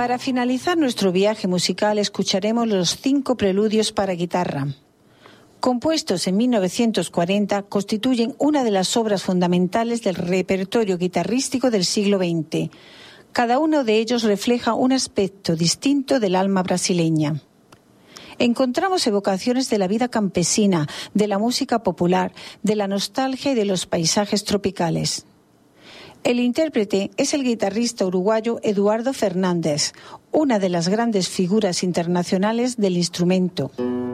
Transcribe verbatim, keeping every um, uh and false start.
Para finalizar nuestro viaje musical escucharemos los cinco preludios para guitarra. Compuestos en mil novecientos cuarenta, constituyen una de las obras fundamentales del repertorio guitarrístico del siglo veinte. Cada uno de ellos refleja un aspecto distinto del alma brasileña. Encontramos evocaciones de la vida campesina, de la música popular, de la nostalgia y de los paisajes tropicales. El intérprete es el guitarrista uruguayo Eduardo Fernández, una de las grandes figuras internacionales del instrumento.